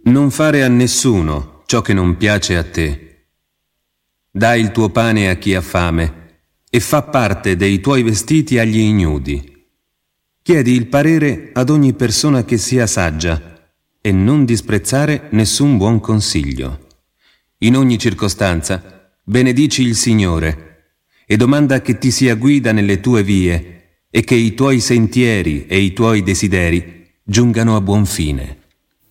Non fare a nessuno ciò che non piace a te. Dai il tuo pane a chi ha fame e fa parte dei tuoi vestiti agli ignudi. Chiedi il parere ad ogni persona che sia saggia e non disprezzare nessun buon consiglio. In ogni circostanza benedici il Signore e domanda che ti sia guida nelle tue vie e che i tuoi sentieri e i tuoi desideri giungano a buon fine.